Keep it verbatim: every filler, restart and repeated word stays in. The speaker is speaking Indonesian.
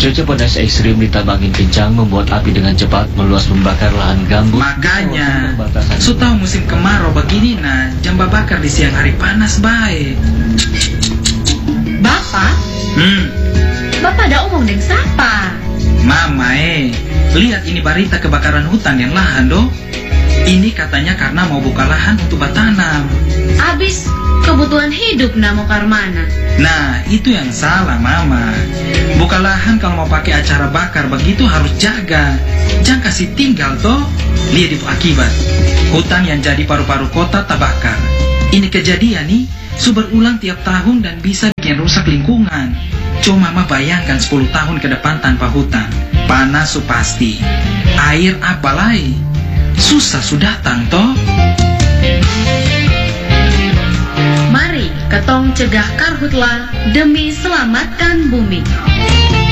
Cuaca panas ekstrim ditambah angin kencang membuat api dengan cepat meluas membakar lahan gambut. Makanya, so tahu musim kemarau begini nah, jamba bakar di siang hari panas baik. Bapak? Hmm, Bapak ada omong deng siapa? Mama eh, lihat ini berita kebakaran hutan dan lahan doh. Ini katanya karena mau buka lahan untuk bertanam. Abis kebutuhan hidup nah mau karmana. Nah, itu yang salah Mama. Buka lahan kalau mau pakai acara bakar begitu harus jaga. Jangan kasih tinggal toh. Lihat itu akibat. Hutan yang jadi paru-paru kota terbakar. Ini kejadian nih, su berulang tiap tahun dan bisa bikin rusak lingkungan. Cuma Mama bayangkan sepuluh tahun ke depan tanpa hutan. Panas su pasti. Air apa lagi? Susah sudah datang toh. Mari ketong cegah karhutla demi selamatkan bumi.